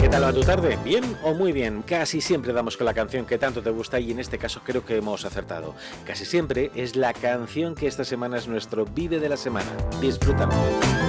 tal va tu tarde? ¿Bien o muy bien? Casi siempre damos con la canción que tanto te gusta y en este caso creo que hemos acertado. Casi siempre es la canción que esta semana es nuestro Vive de la semana. Disfrútalo.